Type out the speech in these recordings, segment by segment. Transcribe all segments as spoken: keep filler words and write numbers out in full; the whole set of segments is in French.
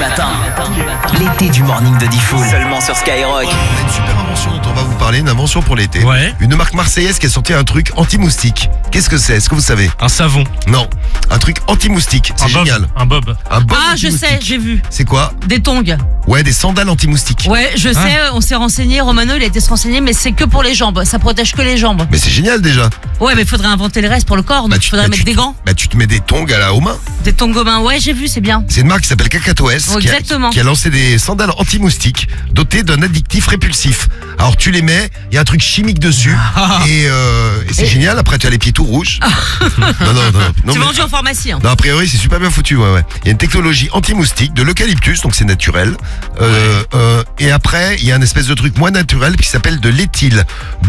matin. L'été du morning de Diffoul. Seulement sur Skyrock. On a une super invention dont on va vous parler, une invention pour l'été. Ouais. Une marque marseillaise qui a sorti un truc anti-moustique. Qu'est-ce que c'est? Est-ce que vous savez? Un savon. Non, un truc anti-moustique. C'est Un bob. génial. Un bob. Un bob Ah, je anti-moustique. sais, j'ai vu. C'est quoi? Des tongs. Ouais, des sandales anti-moustiques. Ouais, je sais, on s'est renseigné. Romano, il a été se renseigner, mais c'est que pour les jambes. Ça protège que les jambes. Mais c'est génial déjà. Ouais, mais il faudrait inventer le reste pour le corps. Donc Bah, il tu- faudrait bah, mettre tu des te- gants, Bah tu te mets des tongs à la, aux mains. des tongs aux mains. Ouais, j'ai vu, c'est bien. C'est une marque qui s'appelle Cacatoès Oh, qui, a, exactement. qui a lancé des sandales anti-moustiques dotées d'un addictif répulsif. Alors tu les mets, il y a un truc chimique dessus et, euh, et c'est Et- génial. Après tu as les pieds tout rouges. non, non, non. non, C'est mais- vendu en pharmacie. Hein. Non, a priori, c'est super bien foutu, ouais, ouais. Il y a une technologie anti-moustique de l'eucalyptus, donc c'est naturel. Euh, euh, et après, il y a un espèce de truc moins naturel qui s'appelle de l'éthyle.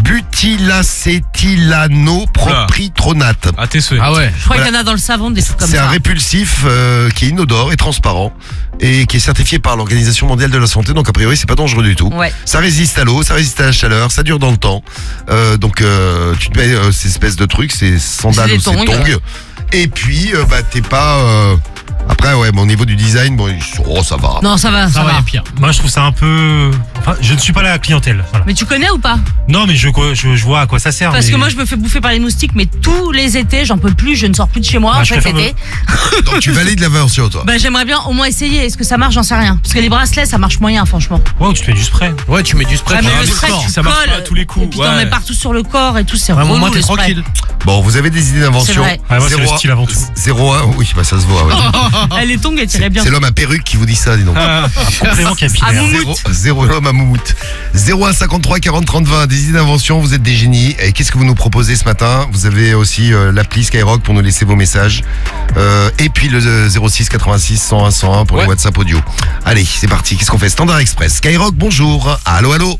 Butylacétylano-propritronate. À tes souhaits. Ah ouais. Je crois Voilà. qu'il y en a dans le savon, des trucs comme C'est ça. un répulsif euh, qui est inodore et transparent et qui est certifié par l'Organisation mondiale de la santé, donc a priori c'est pas dangereux du tout. Ouais. Ça résiste à l'eau, ça résiste à la chaleur, ça dure dans le temps. Euh, donc euh, tu te mets euh, ces espèces de trucs, ces sandales C'est ou des ces tongs. tongs. Et puis euh, bah t'es pas. euh, Après ouais, bon, au niveau du design, bon, oh, ça va. Non, ça va, ça, Ça va, va. il y a pire. Moi, je trouve ça un peu. Enfin, je ne suis pas la clientèle. Voilà. Mais tu connais ou pas? Non, mais je, je, je vois à quoi ça sert. Parce mais... que moi, je me fais bouffer par les moustiques, mais tous les étés, j'en peux plus, je ne sors plus de chez moi Bah, en je fait préfère l'été. Donc tu valides l'invention, toi. Bah, j'aimerais bien au moins essayer. Est-ce que ça marche? J'en sais rien. Parce que les bracelets, ça marche moyen, franchement. Ouais, tu te mets du spray. Ouais, tu mets du spray. Ouais, mais pour le un spray, sport. tu ça marche colles, pas à tous les coups, Et puis t'en ouais. mets partout sur le corps et tout, c'est Vraiment, relou, moi, t'es le spray. tranquille. Bon, vous avez des idées d'invention. C'est vrai. Ouais, moi, c'est le style avant tout. zéro un, oui, bah ça se voit. Ouais. Elle est tongs, elle tirait bien. C'est l'homme à perruque qui vous dit ça, dis donc. Ah, complément À capillaire. Moumout. Zéro, zéro l'homme à moumoute. zéro un cinquante-trois quarante trente vingt, des idées d'invention, vous êtes des génies. Et qu'est-ce que vous nous proposez ce matin? Vous avez aussi euh, l'appli Skyrock pour nous laisser vos messages. Euh, et puis le euh, zéro six quatre-vingt-six cent un cent un pour Ouais. les WhatsApp audio. Allez, c'est parti. Qu'est-ce qu'on fait? Standard Express. Skyrock, bonjour. Allô, allô.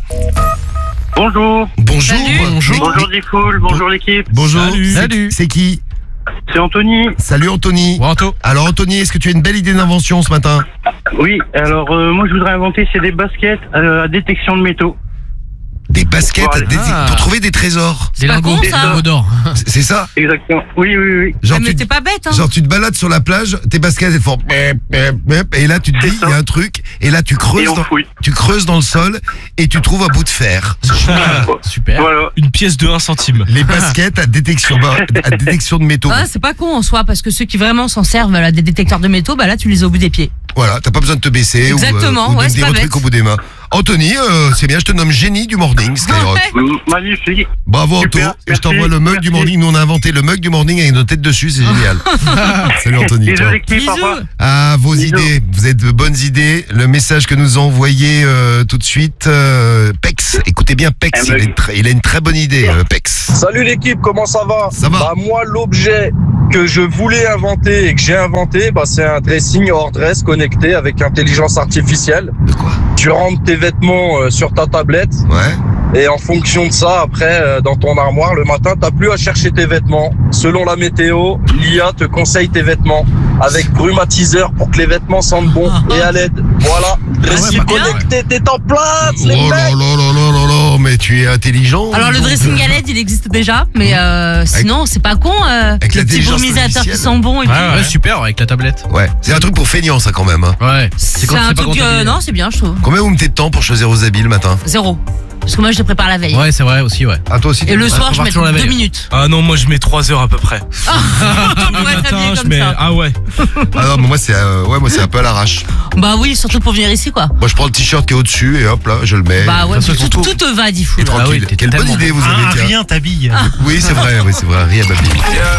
Bonjour, Bonjour. Salut. Bonjour. bonjour Diffoul, bonjour l'équipe, Bonjour. Salut. C'est- Salut. C'est qui? c'est Anthony. Salut Anthony. Bon, Anto. Alors Anthony, est-ce que tu as une belle idée d'invention ce matin? Oui, alors euh, moi je voudrais inventer, c'est des baskets euh, à détection de métaux. Des baskets Voilà. des- Ah. pour trouver des trésors. Des pas lingots. con, Des ça. lingots d'or. C'est c'est ça? Exactement, oui, oui, oui. Genre, Ah, mais tu, t'es pas bête, hein. genre tu te balades sur la plage, tes baskets elles font bép, bép, bép, et là tu te C'est dis ça. il y a un truc et là tu Et creuses on dans, fouille. tu creuses dans le sol et tu trouves un bout de fer. Super. Voilà. Une pièce de un centime. Les baskets à détection à détection de métaux. Ah, c'est pas con en soi, parce que ceux qui vraiment s'en servent, là, des détecteurs de métaux, bah là, tu les as au bout des pieds. Voilà, t'as pas besoin de te baisser ou, Exactement, euh, ou ouais, de c'est dire pas un truc bête. au bout des mains. Anthony, euh, c'est bien, je te nomme génie du morning, Skyrock. Ouais. M- Magnifique. Bravo Anto, Super, et je t'envoie merci, le mug merci. du morning. Nous on a inventé le mug du morning avec nos têtes dessus, c'est génial. Salut Anthony. Bisous ciao. l'équipe, au revoir. Bisous. Ah, vos Bisous. idées, vous êtes de bonnes idées. Le message que nous a envoyé euh, tout de suite, euh, Pex. Écoutez bien Pex, Un il a, mug. une très- il a une très bonne idée, euh, Pex. Salut l'équipe, comment ça va? Ça va. Bah moi l'objet que je voulais inventer et que j'ai inventé, bah c'est un dressing hors dress connecté avec intelligence artificielle. De quoi? Tu rentres tes vêtements euh, sur ta tablette Ouais. et en fonction de ça, après euh, dans ton armoire le matin, t'as plus à chercher tes vêtements. Selon la météo, l'I A te conseille tes vêtements avec brumatiseur pour que les vêtements sentent bon et à l'aide. Voilà, dressing bah, bien. connecté, t'es en place les Oh là mecs. là là là là là, mais tu es intelligent. Alors, le donc, dressing euh, à L E D, il existe déjà, mais euh, sinon, c'est pas con. Euh, Avec le petit l'intelligence brumisateur qui artificielle. sent bon et Ouais, puis. ouais. Ouais, super avec la tablette. Ouais, c'est un truc pour feignant ça quand même. Hein. Ouais. C'est quand un c'est pas truc. euh, comptabilisé. non, c'est bien, je trouve. Combien vous mettez de temps pour choisir vos habits le matin? Zéro. Parce que moi, je les prépare la veille. Ouais, c'est vrai aussi, ouais. Ah toi aussi. Et tu- le Ouais. soir, faut je mets partir la deux veille. minutes. Ah non, moi je mets trois heures à peu près. Ouais, Le très matin, bien je comme mets. ça. Ah ouais. Ah non, mais moi c'est euh, ouais, moi c'est un peu à l'arrache. Bah oui, surtout pour venir ici, quoi. Moi je prends le t-shirt qui est au-dessus et hop là, je le mets. Bah ouais, ça, tout, c'est tout, tout. tout te va, dit fou. Et tranquille. Ah oui, t'es Quelle bonne tellement idée vous Un avez tiens. rien t'habille. Oui, c'est vrai, oui, c'est vrai, rien à babiller.